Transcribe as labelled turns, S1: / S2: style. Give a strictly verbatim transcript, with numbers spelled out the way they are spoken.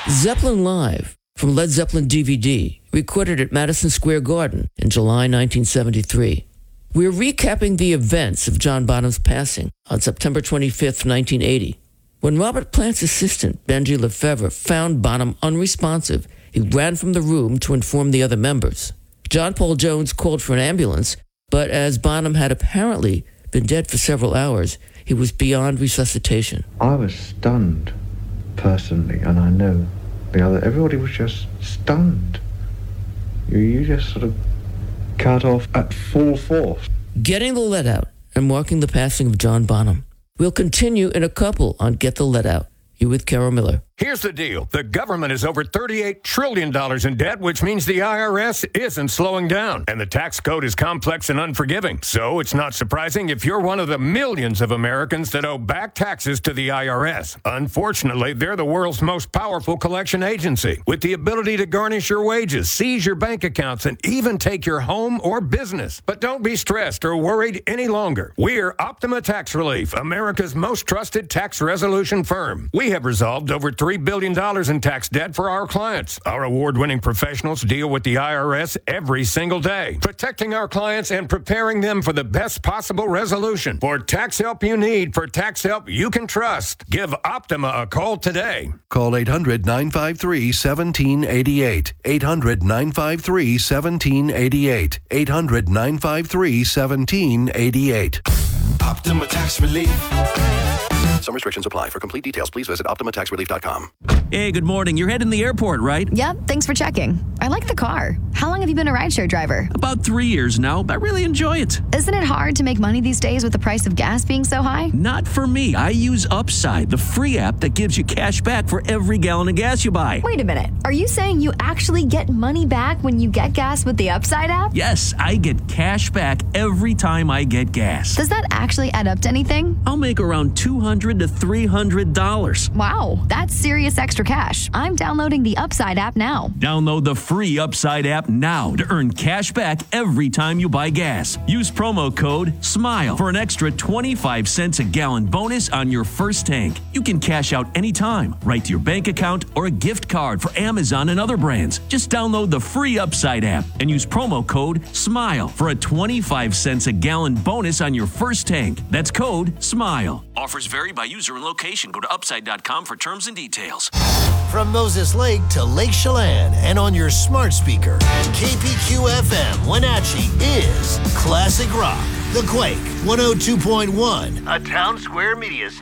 S1: Zeppelin Live from Led Zeppelin D V D, recorded at Madison Square Garden in July nineteen seventy-three. We're recapping the events of John Bonham's passing on September twenty-fifth, nineteen eighty. When Robert Plant's assistant, Benji Lefebvre, found Bonham unresponsive, he ran from the room to inform the other members. John Paul Jones called for an ambulance, but as Bonham had apparently been dead for several hours, he was beyond resuscitation.
S2: I was stunned, personally, and I know the other, everybody was just stunned. You, you just sort of cut off at full force.
S1: Getting the Let Out and marking the passing of John Bonham. We'll continue in a couple on Get the Let Out. You with Carol Miller.
S3: Here's the deal. The government is over thirty-eight trillion dollars in debt, which means the I R S isn't slowing down. And the tax code is complex and unforgiving. So it's not surprising if you're one of the millions of Americans that owe back taxes to the I R S. Unfortunately, they're the world's most powerful collection agency, with the ability to garnish your wages, seize your bank accounts, and even take your home or business. But don't be stressed or worried any longer. We're Optima Tax Relief, America's most trusted tax resolution firm. We have resolved over three billion dollars in tax debt for our clients. Our award-winning professionals deal with the I R S every single day, protecting our clients and preparing them for the best possible resolution. For tax help you need, for tax help you can trust, give Optima a call today.
S4: Call eight hundred, nine five three, one seven eight eight. eight hundred, nine five three, one seven eight eight. eight hundred, nine five three, one seven eight eight.
S5: Optima Tax Relief.
S4: Some restrictions apply. For complete details, please visit optima tax relief dot com.
S6: Hey, good morning. You're heading to the airport, right?
S7: Yep, thanks for checking. I like the car. How long have you been a rideshare driver?
S6: About three years now. I really enjoy it.
S7: Isn't it hard to make money these days with the price of gas being so high?
S6: Not for me. I use Upside, the free app that gives you cash back for every gallon of gas you buy.
S7: Wait a minute. Are you saying you actually get money back when you get gas with the Upside app?
S6: Yes, I get cash back every time I get gas.
S7: Does that actually add up to anything?
S6: I'll make around two hundred to three hundred dollars.
S7: Wow, that's serious extra cash. I'm downloading the Upside app now.
S6: Download the free Upside app now to earn cash back every time you buy gas. Use promo code SMILE for an extra twenty-five cents a gallon bonus on your first tank. You can cash out anytime, right to your bank account or a gift card for Amazon and other brands. Just download the free Upside app and use promo code SMILE for a twenty-five cents a gallon bonus on your first tank. That's code SMILE. Offers vary by user and location. Go to upside dot com for terms and details.
S5: From Moses Lake to Lake Chelan and on your smart speaker, K P Q F M Wenatchee is Classic Rock. The Quake one oh two point one, a Town Square Media station.